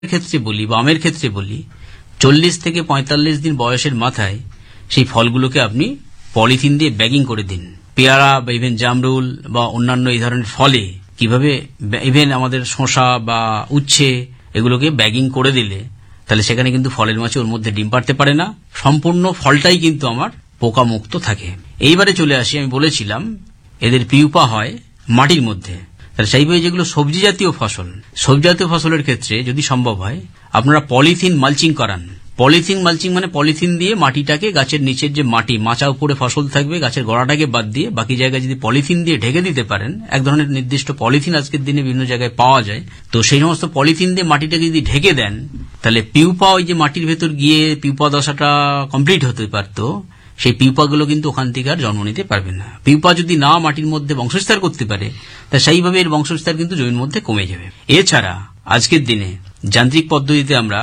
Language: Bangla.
ক্ষেত্রে বলি বা আমের ক্ষেত্রে বলি 40 থেকে 45 দিন বয়সের মাথায় সেই ফলগুলোকে আপনি পলিথিন দিয়ে ব্যাগিং করে দিন। পেয়ারা বা ইভেন জামরুল বা অন্যান্য এই ধরনের ফলে কিভাবে ইভেন আমাদের শসা বা উচ্ছে এগুলোকে ব্যাগিং করে দিলে তাহলে সেখানে কিন্তু ফলের মাছি ওর মধ্যে ডিম পাড়তে পারে না, সম্পূর্ণ ফলটাই কিন্তু আমার পোকা মুক্ত থাকে। এইবারে চলে আসি, আমি বলেছিলাম এদের পিউপা হয় মাটির মধ্যে, তাহলে সেইভাবে যেগুলো সবজি জাতীয় ফসলের ক্ষেত্রে যদি সম্ভব হয় আপনারা পলিথিন মালচিং করান। পলিথিন মালচিং মানে পলিথিন দিয়ে মাটিটাকে গাছের নিচের যে মাটি মাচা উপরে ফসল থাকবে গাছের গোড়াটাকে বাদ দিয়ে বাকি জায়গায় যদি পলিথিন দিয়ে ঢেকে দিতে পারেন, এক ধরনের নির্দিষ্ট পলিথিন আজকের দিনে বিভিন্ন জায়গায় পাওয়া যায়, তো সেই সমস্ত পলিথিন দিয়ে মাটিটাকে যদি ঢেকে দেন তাহলে পিউপা ওই যে মাটির ভেতর গিয়ে পিউপা দশাটা কমপ্লিট হতে পারত, সেই পিউপাগুলো কিন্তু ওখান থেকে আর জন্ম নিতে পারবে না। পিউপা যদি না মাটির মধ্যে বংশবিস্তার করতে পারে তা সেইভাবে এর বংশবিস্তার কিন্তু জমির মধ্যে কমে যাবে। এছাড়া আজকের দিনে যান্ত্রিক পদ্ধতিতে আমরা